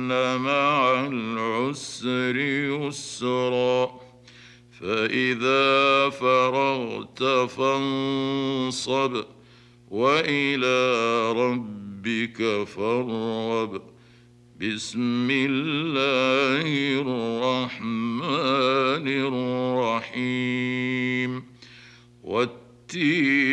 مع العسر يسرا فإذا فرغت فانصب وإلى ربك فارغب بسم الله الرحمن الرحيم والتين